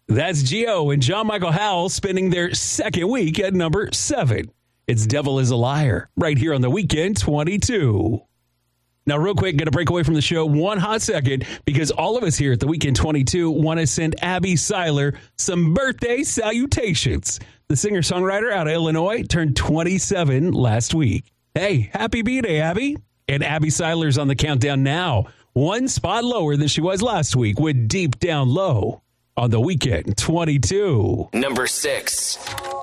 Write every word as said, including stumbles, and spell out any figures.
That's Gio and John Michael Howell spending their second week at number seven. It's Devil is a Liar right here on the Weekend twenty-two. Now, real quick, going to break away from the show one hot second because all of us here at the Weekend twenty-two want to send Abby Seiler some birthday salutations. The singer-songwriter out of Illinois turned twenty-seven last week. Hey, happy B-Day, Abby. And Abby Seiler's on the countdown now. One spot lower than she was last week with Deep Down Low on the Weekend twenty-two. Number six.